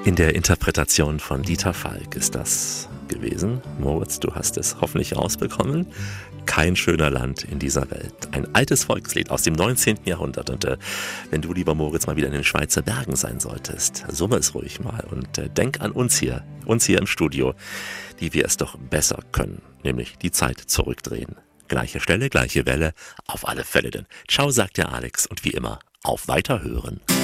In der Interpretation von Dieter Falk ist das gewesen. Moritz, du hast es hoffentlich rausbekommen. Kein schöner Land in dieser Welt. Ein altes Volkslied aus dem 19. Jahrhundert. Und wenn du, lieber Moritz, mal wieder in den Schweizer Bergen sein solltest, summe es ruhig mal und denk an uns hier im Studio, die wir es doch besser können, nämlich die Zeit zurückdrehen. Gleiche Stelle, gleiche Welle, auf alle Fälle denn. Ciao, sagt der Alex und wie immer, auf Weiterhören.